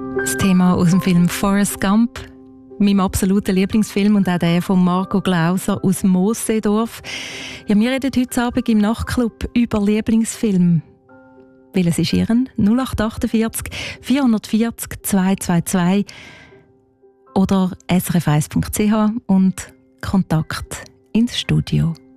Das Thema aus dem Film Forrest Gump, meinem absoluten Lieblingsfilm, und auch der von Marco Glauser aus Moosseedorf. Ja, wir reden heute Abend im Nachtclub über Lieblingsfilm. Welches ist Ihren? 0848 440 222 oder srf1.ch und Kontakt ins Studio.